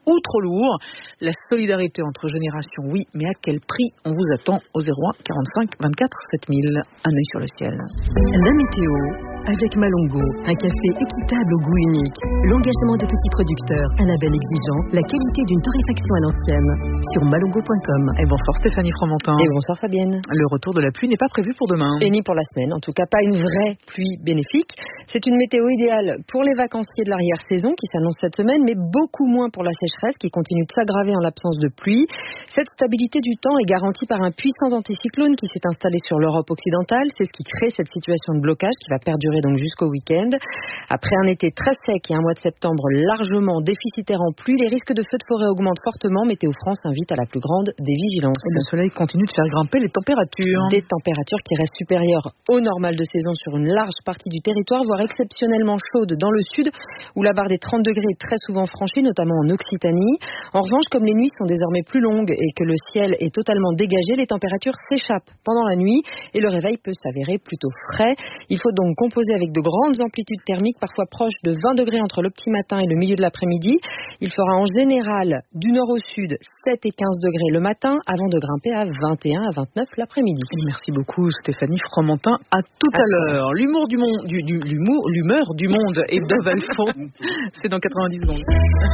ou trop lourd. La solidarité entre générations, oui, mais à quel prix? On vous attend au 01 45 24 7000. Un œil sur le ciel. La météo avec Malongo, un café équitable au goût unique, l'engagement de petits producteurs, un label exigeant, la qualité d'une torréfaction à l'ancienne. Sur malongo.com. Et bonsoir Stéphanie Fromentin. Et bonsoir Fabienne. Le retour de la pluie n'est pas prévu pour demain. Et ni pour la semaine, en tout cas pas une vraie pluie bénéfique. C'est une météo idéale pour les vacanciers de l'arrière-saison qui s'annonce cette semaine, mais beaucoup moins pour la sécheresse qui continue de s'aggraver en l'absence de pluie. Cette stabilité du temps est garantie par un puissant anticyclone qui s'est installé sur l'Europe occidentale. C'est ce qui crée cette situation de blocage qui va perdurer donc jusqu'au week-end. Après un été très sec et un mois de septembre largement déficitaire en pluie, les risques de feux de forêt augmentent fortement. Météo France invite à la plus grande des vigilances. Et le soleil continue de faire grimper les températures. Des températures qui restent supérieures au normal de saison sur une large partie du territoire, voire exceptionnellement chaudes dans le sud, où la barre des 30 degrés est très souvent franchie, notamment en Occitanie. En revanche, comme les nuits sont désormais plus longues et que le ciel est totalement dégagé, les températures s'échappent pendant la nuit et le réveil peut s'avérer plutôt frais. Il faut donc composer avec de grandes amplitudes thermiques, parfois proches de 20 degrés entre le petit matin et le milieu de l'après-midi. Il fera en général du nord au sud 7 et 15 degrés le matin avant de grimper à 21 à 29 l'après-midi. Merci beaucoup Stéphanie Fromentin. À tout à l'heure. L'humour du monde, l'humeur du monde et Dove Alphon. C'est dans 90 secondes.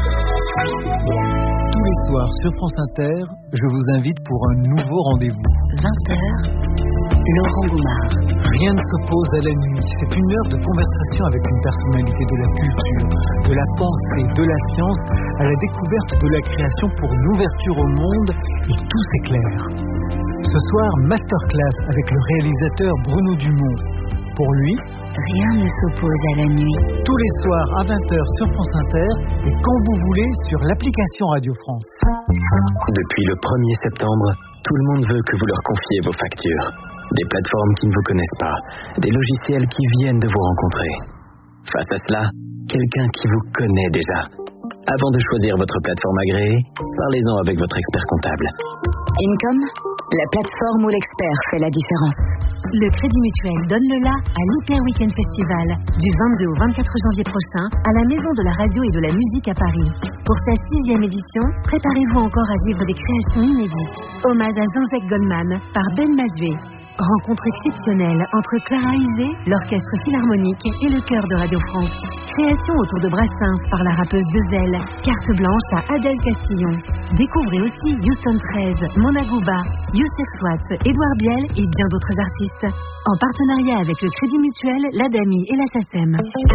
Tous les soirs sur France Inter, je vous invite pour un nouveau rendez-vous. 20h, Laurent Goumard. Rien ne s'oppose à la nuit. C'est une heure de conversation avec une personnalité de la culture, de la pensée, de la science, à la découverte de la création pour une ouverture au monde, et tout s'éclaire. Ce soir, masterclass avec le réalisateur Bruno Dumont. Pour lui, rien ne s'oppose à la nuit. Tous les soirs à 20h sur France Inter et quand vous voulez sur l'application Radio France. Depuis le 1er septembre, tout le monde veut que vous leur confiez vos factures. Des plateformes qui ne vous connaissent pas, des logiciels qui viennent de vous rencontrer. Face à cela, quelqu'un qui vous connaît déjà. Avant de choisir votre plateforme agréée, parlez-en avec votre expert comptable. Income, la plateforme où l'expert fait la différence. Le Crédit Mutuel donne le la à l'Hyper Weekend Festival du 22 au 24 janvier prochain à la Maison de la Radio et de la Musique à Paris. Pour sa 6e édition, préparez-vous encore à vivre des créations inédites. Hommage à Jean-Jacques Goldman par Ben Mazué. Rencontre exceptionnelle entre Clara Isé, l'Orchestre Philharmonique et le Chœur de Radio France. Création autour de Brassens par la rappeuse Dezel. Carte blanche à Adèle Castillon. Découvrez aussi Houston 13, Mona Gouba, Youssef Swat, Édouard Biel et bien d'autres artistes. En partenariat avec le Crédit Mutuel, l'ADAMI et la SACEM.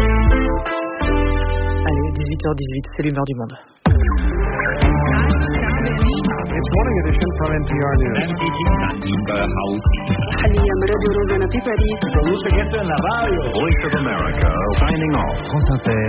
Allez, 18h18, c'est l'humeur du monde. It's morning edition from NPR News. Voice of America, signing off. France Inter,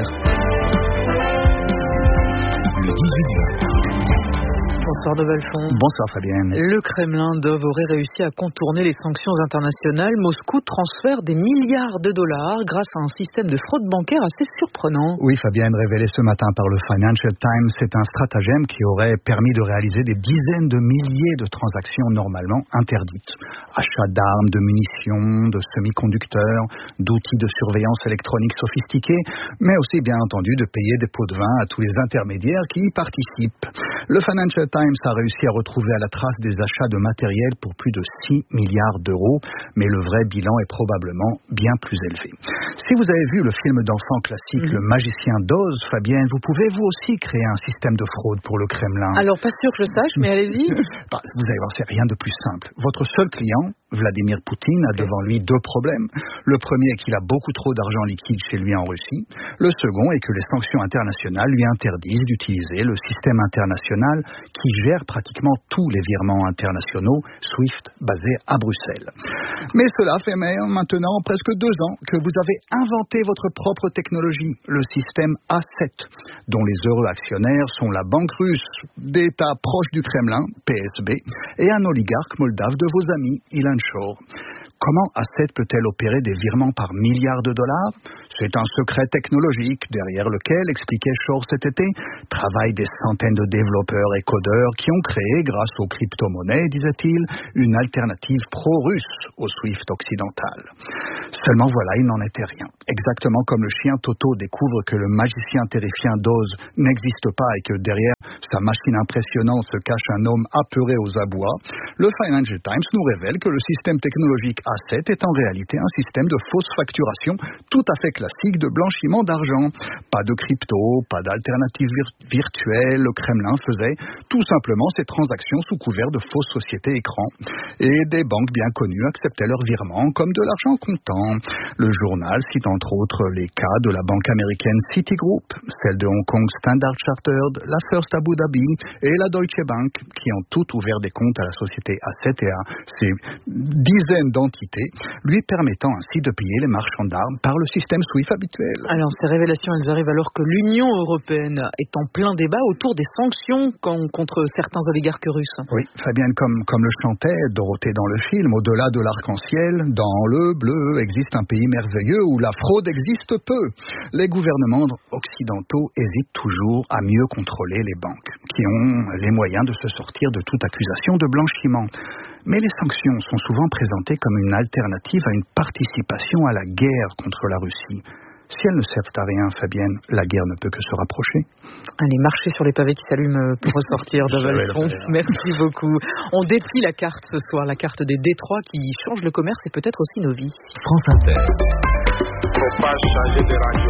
le 18 juin. Bonsoir Dove Alphon. Bonsoir Fabienne. Le Kremlin aurait réussi à contourner les sanctions internationales. Moscou transfère des milliards de dollars grâce à un système de fraude bancaire assez surprenant. Oui Fabienne, révélé ce matin par le Financial Times, c'est un stratagème qui aurait permis de réaliser des dizaines de milliers de transactions normalement interdites. Achat d'armes, de munitions, de semi-conducteurs, d'outils de surveillance électronique sophistiqués, mais aussi bien entendu de payer des pots de vin à tous les intermédiaires qui y participent. Le Financial Times a réussi à retrouver à la trace des achats de matériel pour plus de 6 milliards d'euros, mais le vrai bilan est probablement bien plus élevé. Si vous avez vu le film d'enfant classique Le Magicien d'Oz, Fabienne, vous pouvez vous aussi créer un système de fraude pour le Kremlin. Alors, pas sûr que je sache, mais allez-y. Vous allez voir, c'est rien de plus simple. Votre seul client, Vladimir Poutine, a devant lui deux problèmes. Le premier est qu'il a beaucoup trop d'argent liquide chez lui en Russie. Le second est que les sanctions internationales lui interdisent d'utiliser le système international qui gère pratiquement tous les virements internationaux, SWIFT, basé à Bruxelles. Mais cela fait maintenant presque 2 ans que vous avez inventé votre propre technologie, le système A7, dont les heureux actionnaires sont la banque russe d'État proche du Kremlin, PSB, et un oligarque moldave de vos amis, Ilan Shor. Comment A7 peut-elle opérer des virements par milliards de dollars ? C'est un secret technologique derrière lequel, expliquait Shor cet été, travaillent des centaines de développeurs et codeurs qui ont créé, grâce aux crypto-monnaies, disait-il, une alternative pro-russe au SWIFT occidental. Seulement voilà, il n'en était rien. Exactement comme le chien Toto découvre que le magicien terrifiant d'Oz n'existe pas et que derrière sa machine impressionnante se cache un homme apeuré aux abois, le Financial Times nous révèle que le système technologique A7 est en réalité un système de fausse facturation tout à fait classique de blanchiment d'argent. Pas de crypto, pas d'alternative virtuelle, le Kremlin faisait tout simplement ces transactions sous couvert de fausses sociétés écrans. Et des banques bien connues acceptaient leurs virements comme de l'argent comptant. Le journal cite entre autres les cas de la banque américaine Citigroup, celle de Hong Kong Standard Chartered, la First Abu Dhabi et la Deutsche Bank, qui ont toutes ouvert des comptes à la société A7 et à ses dizaines d'entités, lui permettant ainsi de payer les marchands d'armes par le système SWIFT habituel. Alors, ces révélations, elles arrivent alors que l'Union européenne est en plein débat autour des sanctions contre certains oligarques russes. Oui, Fabienne, comme le chantait Dorothée dans le film, au-delà de l'arc-en-ciel, dans le bleu, existe un pays merveilleux où la fraude existe peu. Les gouvernements occidentaux hésitent toujours à mieux contrôler les banques, qui ont les moyens de se sortir de toute accusation de blanchiment. Mais les sanctions sont souvent présentées comme une alternative à une participation à la guerre contre la Russie. Si elles ne servent à rien, Fabienne, la guerre ne peut que se rapprocher. Allez, marchez sur les pavés qui s'allument pour ressortir de Valfond. Merci beaucoup. On déplie la carte ce soir, la carte des détroits qui change le commerce et peut-être aussi nos vies. France Inter. Faut pas changer de radio.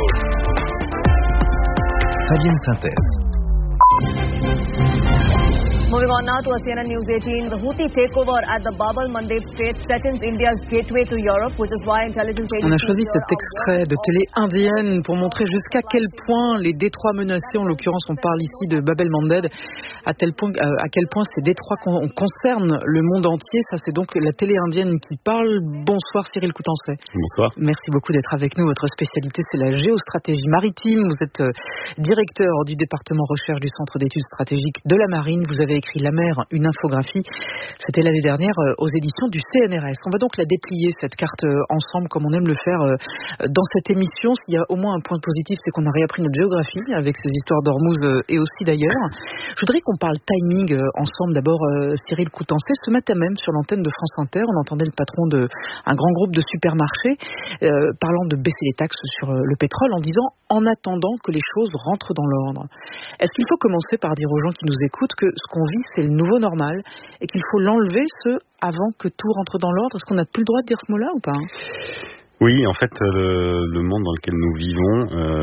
Fabienne Synthèse. Moving on now to a CNN News 18. The Houthi takeover at the Bab el-Mandeb Strait threatens India's gateway to Europe, which is why intelligence agencies... On a choisi cet extrait de télé indienne pour montrer jusqu'à quel point les détroits menacés, en l'occurrence on parle ici de Bab el-Mandeb, à quel point ces détroits concernent le monde entier. Ça c'est donc la télé indienne qui parle. Bonsoir Cyril Coutancet. Bonsoir. Merci beaucoup d'être avec nous. Votre spécialité c'est la géostratégie maritime. Vous êtes directeur du département recherche du Centre d'études stratégiques de la Marine. Vous avez écrit La mer, une infographie. C'était l'année dernière aux éditions du CNRS. On va donc la déplier, cette carte ensemble, comme on aime le faire dans cette émission. S'il y a au moins un point positif, c'est qu'on a réappris notre géographie avec ces histoires d'Ormuz et aussi d'ailleurs. Je voudrais qu'on parle timing ensemble. D'abord, Cyril Coutancet, ce matin même sur l'antenne de France Inter, on entendait le patron d'un grand groupe de supermarchés parlant de baisser les taxes sur le pétrole en disant « en attendant que les choses rentrent dans l'ordre ». Est-ce qu'il faut commencer par dire aux gens qui nous écoutent que ce qu'on vit, c'est le nouveau normal et qu'il faut l'enlever avant que tout rentre dans l'ordre? Est-ce qu'on n'a plus le droit de dire ce mot-là ou pas? Oui, en fait, le monde dans lequel nous vivons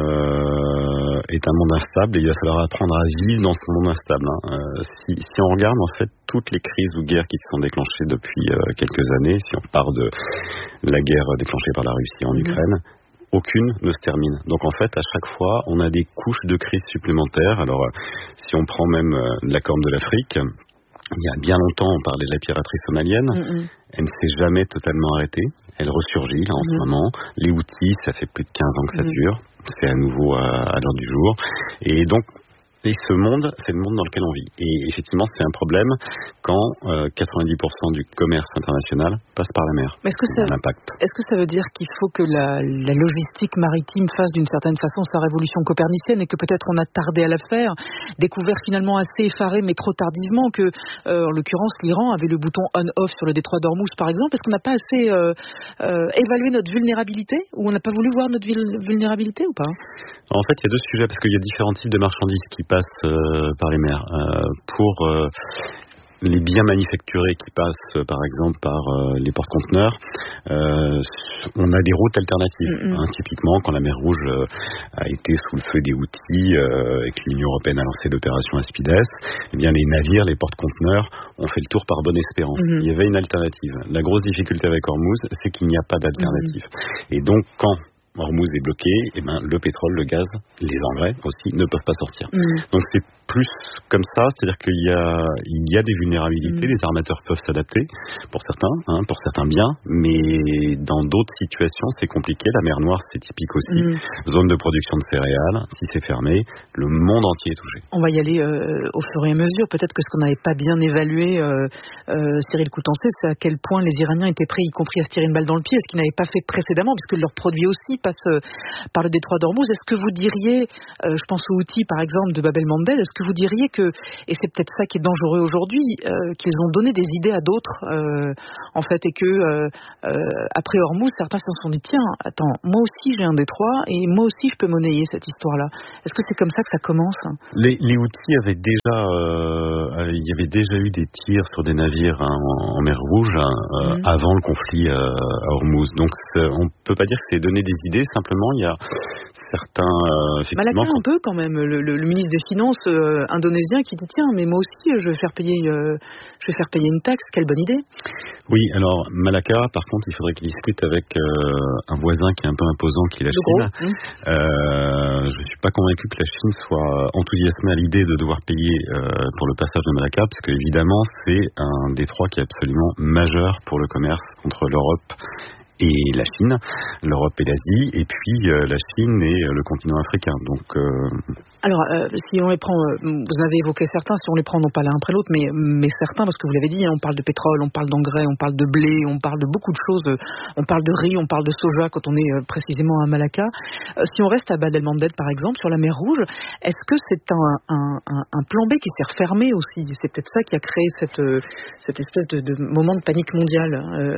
est un monde instable et il va falloir apprendre à vivre dans ce monde instable. Si on regarde en fait toutes les crises ou guerres qui se sont déclenchées depuis quelques années, si on part de la guerre déclenchée par la Russie en Ukraine, aucune ne se termine. Donc en fait, à chaque fois, on a des couches de crise supplémentaires. Alors, si on prend même la Corne de l'Afrique, il y a bien longtemps, on parlait de la piraterie somalienne. Elle ne s'est jamais totalement arrêtée. Elle ressurgit là en ce moment. Les Houthis, ça fait plus de 15 ans que ça dure. C'est à nouveau à l'heure du jour. Et donc, ce monde, c'est le monde dans lequel on vit. Et effectivement, c'est un problème quand 90% du commerce international passe par la mer. Mais est-ce que ça veut dire qu'il faut que la logistique maritime fasse d'une certaine façon sa révolution copernicienne et que peut-être on a tardé à la faire, découvert finalement assez effaré mais trop tardivement que, en l'occurrence, l'Iran avait le bouton on-off sur le détroit d'Ormuz par exemple? Est-ce qu'on n'a pas assez évalué notre vulnérabilité ou on n'a pas voulu voir notre vulnérabilité ou pas? En fait, il y a deux sujets parce qu'il y a différents types de marchandises qui passent par les mers. Pour les biens manufacturés qui passent par exemple par les porte-conteneurs, on a des routes alternatives. Typiquement, quand la mer Rouge a été sous le feu des Houthis et que l'Union européenne a lancé l'opération Aspides, eh bien les navires, les porte-conteneurs ont fait le tour par Bonne Espérance. Il y avait une alternative. La grosse difficulté avec Ormuz, c'est qu'il n'y a pas d'alternative. Et donc, quand Ormuz est bloqué, le pétrole, le gaz, les engrais aussi ne peuvent pas sortir. Donc c'est plus comme ça, c'est-à-dire qu'il y a des vulnérabilités, les armateurs peuvent s'adapter pour certains biens, mais dans d'autres situations c'est compliqué. La mer Noire c'est typique aussi, zone de production de céréales, si c'est fermé, le monde entier est touché. On va y aller au fur et à mesure. Peut-être que ce qu'on n'avait pas bien évalué, Cyril Coutancet, c'est à quel point les Iraniens étaient prêts, y compris à se tirer une balle dans le pied, ce qu'ils n'avaient pas fait précédemment, puisque leurs produits aussi passe par le détroit d'Ormuz. Est-ce que vous diriez, je pense aux Houthis par exemple de Bab el-Mandeb, est-ce que vous diriez que, et c'est peut-être ça qui est dangereux aujourd'hui, qu'ils ont donné des idées à d'autres, en fait, et que après Ormuz, certains se sont dit tiens, attends, moi aussi j'ai un détroit et moi aussi je peux monnayer cette histoire-là. Est-ce que c'est comme ça que ça commence? Les Houthis avaient déjà, il y avait déjà eu des tirs sur des navires en mer Rouge avant le conflit à Ormuz. Donc on peut pas dire que c'est donner des idées. Simplement, il y a certains Malaka un peu quand même, le ministre des Finances indonésien qui dit tiens, mais moi aussi je vais faire payer une taxe. Quelle bonne idée. Oui, alors Malaka, par contre, il faudrait qu'il discute avec un voisin qui est un peu imposant, qui est la Chine. Je suis pas convaincu que la Chine soit enthousiasmée à l'idée de devoir payer pour le passage de Malaka, parce que évidemment c'est un détroit qui est absolument majeur pour le commerce entre l'Europe et la Chine, l'Europe et l'Asie, et puis la Chine et le continent africain. Donc, alors, si on les prend, vous avez évoqué certains, si on les prend non pas l'un après l'autre, mais certains, parce que vous l'avez dit, on parle de pétrole, on parle d'engrais, on parle de blé, on parle de beaucoup de choses, on parle de riz, on parle de soja quand on est précisément à Malaka. Si on reste à Bab el-Mandeb, par exemple, sur la mer Rouge, est-ce que c'est un plan B qui s'est refermé aussi? C'est peut-être ça qui a créé cette espèce de moment de panique mondiale.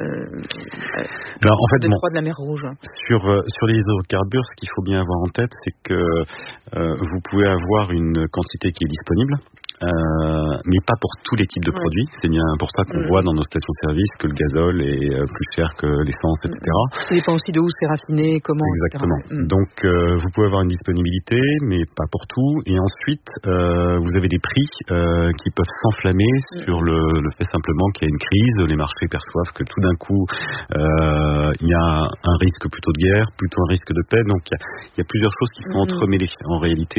Alors, en fait, détroit de la mer Rouge. Sur les hydrocarbures, ce qu'il faut bien avoir en tête, c'est que vous pouvez avoir une quantité qui est disponible, mais pas pour tous les types de produits. C'est bien pour ça qu'on voit dans nos stations-service que le gazole est plus cher que l'essence, etc. Ça dépend aussi de où c'est raffiné, comment. Exactement. Donc vous pouvez avoir une disponibilité, mais pas pour tout. Et ensuite, vous avez des prix qui peuvent s'enflammer sur le fait simplement qu'il y a une crise. Les marchés perçoivent que tout d'un coup, il y a un risque plutôt de guerre, plutôt un risque de paix. Donc il y a plusieurs choses qui sont entremêlées en réalité.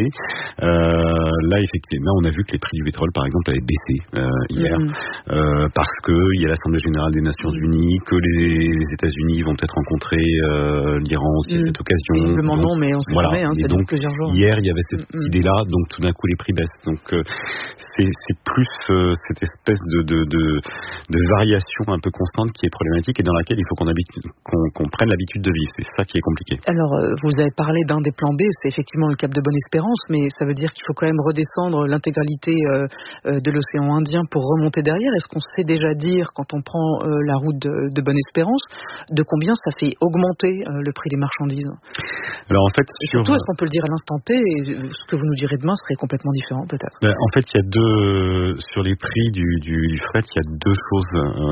Là, effectivement, on a vu que les prix du pétrole, par exemple, avaient baissé hier, parce qu'il y a l'Assemblée générale des Nations Unies, que les États-Unis vont peut-être rencontrer l'Iran aussi à cette occasion. Visiblement non, mais on sait jamais, ça dure plusieurs jours. Hier, il y avait cette idée-là, donc tout d'un coup, les prix baissent. Donc c'est plus cette espèce de variation un peu constante qui est problématique et dans laquelle il faut qu'on prenne l'habitude de vivre. C'est ça qui est compliqué. Alors, vous avez parlé d'un des plans B, c'est effectivement le cap de Bonne-Espérance, mais ça veut dire qu'il faut quand même redescendre l'intégralité de l'océan Indien pour remonter derrière. Est-ce qu'on sait déjà dire, quand on prend la route de Bonne-Espérance, de combien ça fait augmenter le prix des marchandises? Alors en fait, et surtout, est-ce qu'on peut le dire à l'instant T, et ce que vous nous direz demain serait complètement différent peut-être? En fait, il y a sur les prix du fret, il y a deux choses.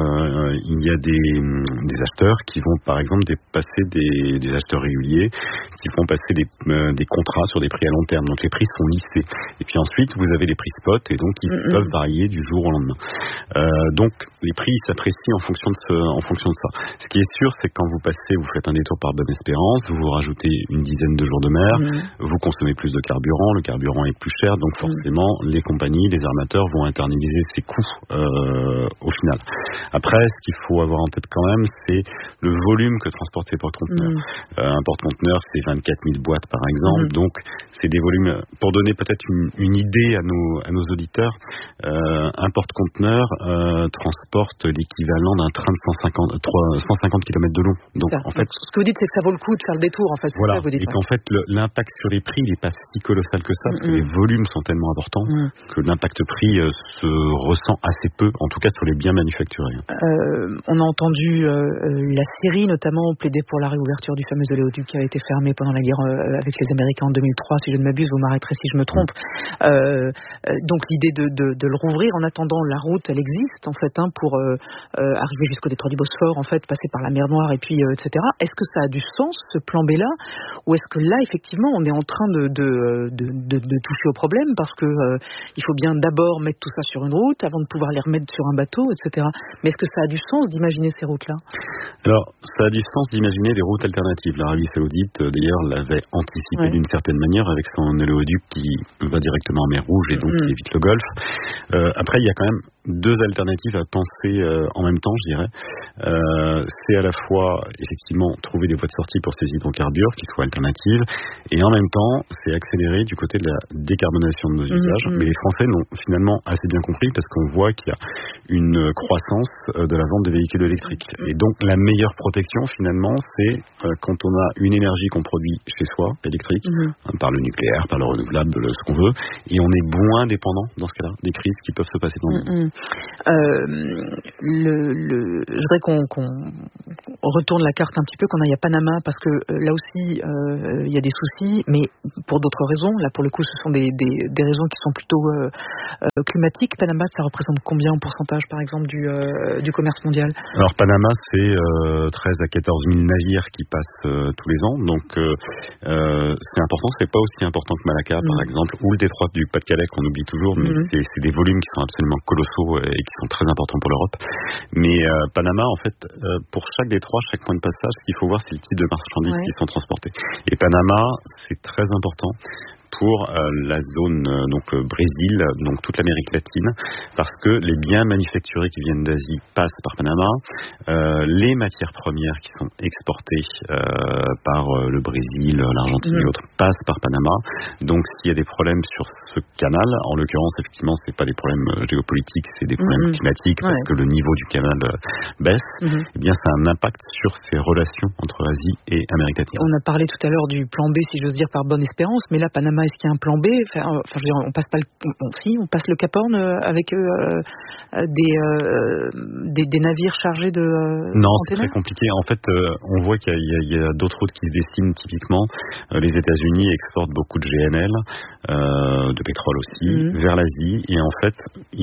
Il y a des acheteurs qui vont par exemple dépasser des acheteurs réguliers, qui vont passer des contrats sur des prix à long terme. Donc les prix sont lissés. Et puis ensuite, vous avez les prix spot, et donc ils peuvent varier du jour au lendemain. Donc les prix s'apprécient en fonction de ça. Ce qui est sûr, c'est que quand vous faites un détour par Bonne-Espérance, vous rajoutez une dizaine de jours de mer, vous consommez plus de carburant, le carburant est plus cher, donc forcément les compagnies, les armateurs vont internaliser ces coûts au final. Après, ce qu'il faut avoir en tête quand même, c'est le volume que transportent ces porte-conteneurs. Un porte-conteneur, c'est 24 000 boîtes par exemple, donc c'est des volumes. Pour donner peut-être une idée à nos auditeurs, un porte-conteneur transporte l'équivalent d'un train de 150 km de long. Donc en fait, ce que vous dites, c'est que ça vaut le coup de faire le détour. En fait, voilà. Ça, vous dites, et qu'en fait, l'impact sur les prix, il n'est pas si colossal que ça, parce que les volumes sont tellement importants que l'impact prix se ressent assez peu, en tout cas sur les biens manufacturés. On a entendu la Syrie notamment plaider pour la réouverture du fameux oléoduc qui avait été fermé pendant la guerre avec les Américains en 2003, si je ne m'abuse, vous m'arrêterez si je me trompe. Donc l'idée de le rouvrir, en attendant, la route, elle existe en fait, pour arriver jusqu'au détroit du Bosphore, en fait, passer par la mer Noire et puis etc. Est-ce que ça a du sens, ce plan B là, ou est-ce que là effectivement on est en train de toucher au problème, parce que il faut bien d'abord mettre tout ça sur une route avant de pouvoir les remettre sur un bateau, etc. Mais est-ce que ça a du sens d'imaginer ces routes-là? Alors, ça a du sens d'imaginer des routes alternatives. L'Arabie Saoudite, d'ailleurs, l'avait anticipé d'une certaine manière avec son oléoduc qui va directement en mer Rouge et donc qui évite le Golfe. Après, il y a quand même deux alternatives à penser en même temps, je dirais. C'est à la fois, effectivement, trouver des voies de sortie pour ces hydrocarbures qui soient alternatives, et en même temps, c'est accélérer du côté de la décarbonation de nos usages. Mais les Français l'ont finalement assez bien compris, parce qu'on voit qu'il y a une croissance de la vente de véhicules électriques. Et donc, la meilleure protection, finalement, c'est quand on a une énergie qu'on produit chez soi, électrique, par le nucléaire, par le renouvelable, ce qu'on veut, et on est moins dépendant, dans ce cas-là, des crises qui peuvent se passer dans le monde. Je voudrais qu'on retourne la carte un petit peu, qu'on aille à Panama, parce que là aussi, il y a des soucis, mais pour d'autres raisons. Là, pour le coup, ce sont des raisons qui sont plutôt climatiques. Panama, ça représente combien en pourcentage, par exemple, du commerce mondial? Alors, Panama, c'est 13 à 14 000 navires qui passent tous les ans. Donc, c'est important. C'est pas aussi important que Malacca, par exemple, ou le détroit du Pas-de-Calais, qu'on oublie toujours, mais c'est des volumes qui sont absolument colossaux et qui sont très importants pour l'Europe. Mais Panama, en fait, pour chaque détroit, chaque point de passage, ce qu'il faut voir, c'est le type de marchandises qui sont transportées. Et Panama, c'est très important pour la zone, donc le Brésil, donc toute l'Amérique latine, parce que les biens manufacturés qui viennent d'Asie passent par Panama, les matières premières qui sont exportées par le Brésil, l'Argentine et autres passent par Panama. Donc s'il y a des problèmes sur ce canal, en l'occurrence effectivement c'est pas des problèmes géopolitiques, c'est des problèmes climatiques, parce que le niveau du canal baisse, eh bien ça a un impact sur ces relations entre Asie et Amérique latine. On a parlé tout à l'heure du plan B, si j'ose dire, par bonne espérance, mais là Panama, est-ce qu'il y a un plan B? Enfin, je veux dire, on passe pas on passe le Cap Horn avec des navires chargés de non, c'est très compliqué. En fait, on voit qu'il y a d'autres routes qui se dessinent typiquement. Les États-Unis exportent beaucoup de GNL, de pétrole aussi, vers l'Asie, et en fait,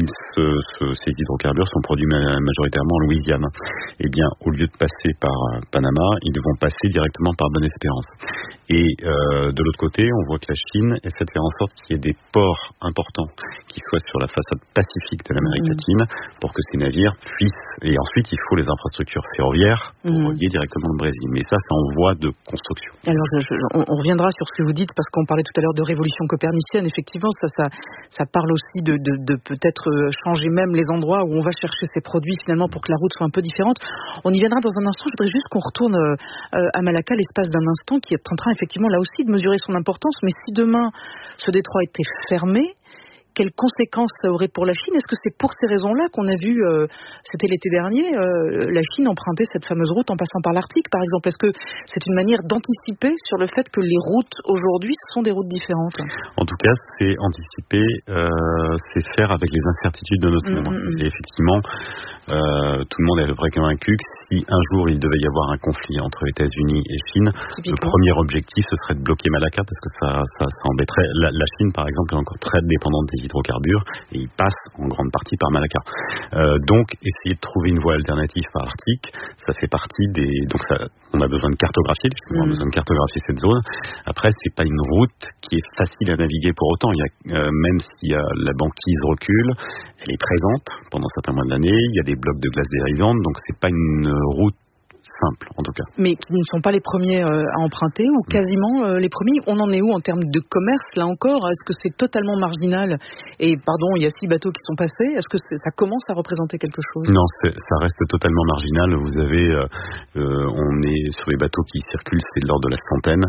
ces hydrocarbures sont produits majoritairement en Louisiane. Eh bien, au lieu de passer par Panama, ils vont passer directement par Bonne-Espérance. Et de l'autre côté, on voit que la Chine essaie de faire en sorte qu'il y ait des ports importants qui soient sur la façade pacifique de l'Amérique latine pour que ces navires puissent... Et ensuite, il faut les infrastructures ferroviaires pour relier directement le Brésil. Mais ça, c'est en voie de construction. Alors, on reviendra sur ce que vous dites, parce qu'on parlait tout à l'heure de révolution copernicienne. Effectivement, ça parle aussi de peut-être changer même les endroits où on va chercher ces produits, finalement, pour que la route soit un peu différente. On y viendra dans un instant. Je voudrais juste qu'on retourne à Malacca, l'espace d'un instant, qui est en train, effectivement, là aussi, de mesurer son importance. Mais si demain, ce détroit était fermé, quelles conséquences ça aurait pour la Chine? Est-ce que c'est pour ces raisons-là qu'on a vu, c'était l'été dernier, la Chine emprunter cette fameuse route en passant par l'Arctique, par exemple? Est-ce que c'est une manière d'anticiper sur le fait que les routes aujourd'hui sont des routes différentes? En tout cas, c'est anticiper, c'est faire avec les incertitudes de notre monde. Et effectivement, tout le monde est à peu près convaincu que si un jour il devait y avoir un conflit entre États-Unis et Chine, le premier objectif ce serait de bloquer Malacca, parce que ça embêterait. La Chine, par exemple, est encore très dépendante des hydrocarbures et ils passent en grande partie par Malacca. Donc, essayer de trouver une voie alternative par Arctique, ça fait partie donc on a besoin de cartographier, on a besoin de cartographier cette zone. Après, c'est pas une route qui est facile à naviguer pour autant. Il y a, même si la banquise recule, elle est présente pendant certains mois de l'année. Il y a des blocs de glace dérivantes, donc c'est pas une route simple, en tout cas. Mais qui ne sont pas les premiers à emprunter, ou quasiment les premiers. On en est où en termes de commerce, là encore? Est-ce que c'est totalement marginal? Et pardon, il y a 6 bateaux qui sont passés. Est-ce que ça commence à représenter quelque chose? Non, ça reste totalement marginal. Vous avez, on est sur les bateaux qui circulent, c'est de l'ordre de la centaine.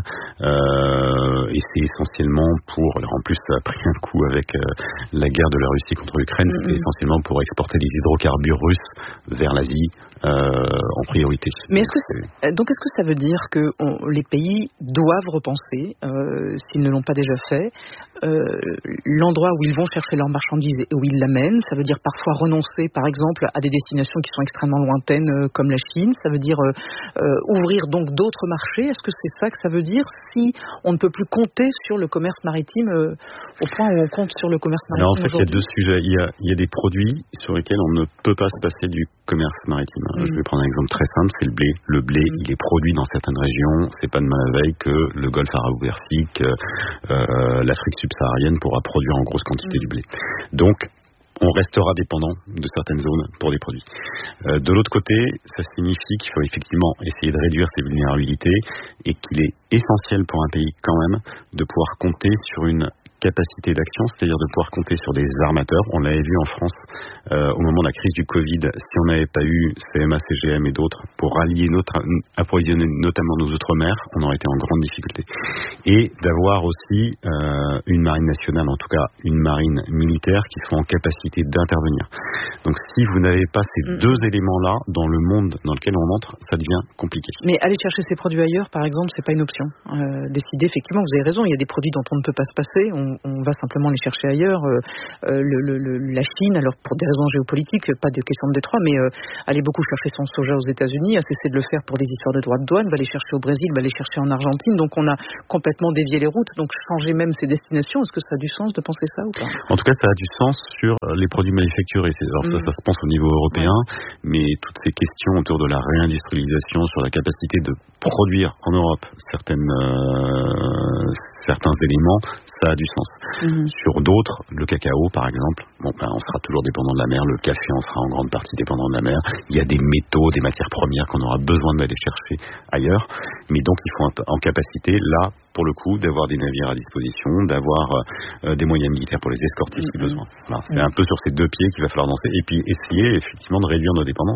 Et c'est essentiellement pour... Alors en plus, ça a pris un coup avec la guerre de la Russie contre l'Ukraine. C'était essentiellement pour exporter les hydrocarbures russes vers l'Asie en priorité. Mais est-ce que ça veut dire que les pays doivent repenser, s'ils ne l'ont pas déjà fait, l'endroit où ils vont chercher leurs marchandises et où ils l'amènent? Ça veut dire parfois renoncer, par exemple, à des destinations qui sont extrêmement lointaines, comme la Chine. Ça veut dire ouvrir donc d'autres marchés. Est-ce que c'est ça que ça veut dire, si on ne peut plus compter sur le commerce maritime au point où on compte sur le commerce maritime? Alors en fait, il y a deux sujets. Il y a des produits sur lesquels on ne peut pas se passer du commerce maritime. Je vais prendre un exemple très simple, c'est le blé. Le blé, il est produit dans certaines régions. C'est pas demain la veille que le Golfe arabe-persique, l'Afrique subsaharienne pourra produire en grosse quantité du blé. Donc, on restera dépendant de certaines zones pour des produits. De l'autre côté, ça signifie qu'il faut effectivement essayer de réduire ces vulnérabilités et qu'il est essentiel pour un pays quand même de pouvoir compter sur une capacité d'action, c'est-à-dire de pouvoir compter sur des armateurs. On l'avait vu en France au moment de la crise du Covid, si on n'avait pas eu CMA, CGM et d'autres pour approvisionner notamment nos outre-mer, on aurait été en grande difficulté. Et d'avoir aussi une marine nationale, en tout cas une marine militaire qui soit en capacité d'intervenir. Donc si vous n'avez pas ces deux éléments-là dans le monde dans lequel on entre, ça devient compliqué. Mais aller chercher ces produits ailleurs, par exemple, c'est pas une option. Décider, effectivement, vous avez raison, il y a des produits dont on ne peut pas se passer, on va simplement les chercher ailleurs. La Chine, alors pour des raisons géopolitiques, pas de question de détroit, mais aller beaucoup chercher son soja aux États-Unis, a cessé de le faire pour des histoires de droits de douane, va les chercher au Brésil, va les chercher en Argentine, donc on a complètement dévié les routes, donc changer même ses destinations, est-ce que ça a du sens de penser ça ou pas? En tout cas, ça a du sens sur les produits manufacturés. Alors ça se pense au niveau européen, mais toutes ces questions autour de la réindustrialisation, sur la capacité de produire en Europe certains éléments, ça a du sens. Sur d'autres, le cacao par exemple, on sera toujours dépendant de la mer, le café on sera en grande partie dépendant de la mer, il y a des métaux, des matières premières qu'on aura besoin d'aller chercher ailleurs, mais donc il faut être en capacité là, pour le coup, d'avoir des navires à disposition, d'avoir des moyens militaires pour les escorter si besoin. Voilà, c'est un peu sur ces deux pieds qu'il va falloir danser, et puis essayer effectivement de réduire nos dépendances.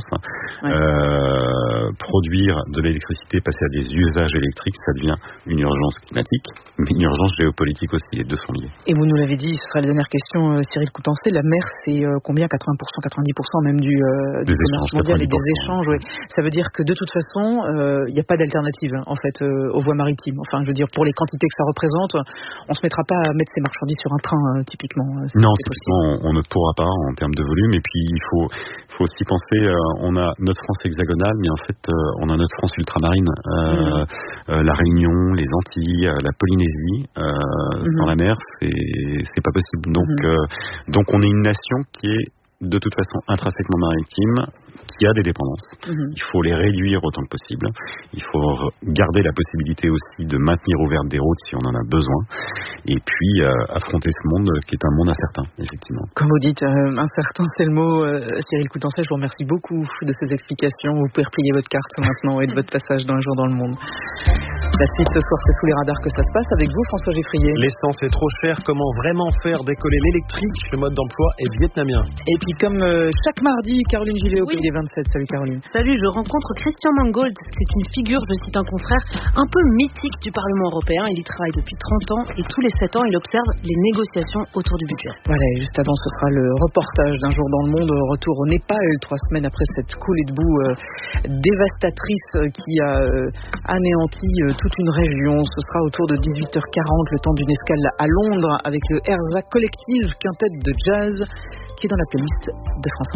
Produire de l'électricité, passer à des usages électriques, ça devient une urgence climatique, mais une urgence géopolitique aussi, les deux sont liés. Et vous nous l'avez dit, ce sera la dernière question, Cyril Coutancé, la mer c'est combien, 80%, 90% même du commerce mondial et des échanges, ça veut dire que de toute façon, il n'y a pas d'alternative en fait aux voies maritimes. Enfin, je veux dire, pour les quantités que ça représente, on ne se mettra pas à mettre ces marchandises sur un train, typiquement. Non, typiquement, on ne pourra pas en termes de volume, et puis il faut aussi penser, on a notre France hexagonale, mais en fait, on a notre France ultramarine, la Réunion, les Antilles, la Polynésie, sans la mer, c'est pas possible. Donc on est une nation qui est de toute façon intrinsèquement maritime, qui a des dépendances. Il faut les réduire autant que possible. Il faut garder la possibilité aussi de maintenir ouvertes des routes si on en a besoin. Et puis affronter ce monde qui est un monde incertain, effectivement. Comme vous dites, incertain, c'est le mot. Cyril Coutancé, je vous remercie beaucoup de ces explications. Vous pouvez replier votre carte maintenant et de votre passage d'un jour dans le monde. La suite ce soir, c'est sous les radars que ça se passe. Avec vous, François Geffrier. L'essence est trop chère. Comment vraiment faire décoller l'électrique? Le mode d'emploi est vietnamien. Et puis comme chaque mardi, Caroline Gillet au Pays des 27. Salut Caroline. Salut, je rencontre Christian Mangold. C'est une figure, je cite un confrère, un peu mythique du Parlement européen. Il y travaille depuis 30 ans et tous les 7 ans, il observe les négociations autour du budget. Voilà, et juste avant, ce sera le reportage d'un jour dans le monde. Retour au Népal, 3 semaines après cette coulée de boue dévastatrice qui a anéanti toute une région. Ce sera autour de 18h40, le temps d'une escale à Londres avec le Herza Collective, quintette de jazz qui est dans la playlist de France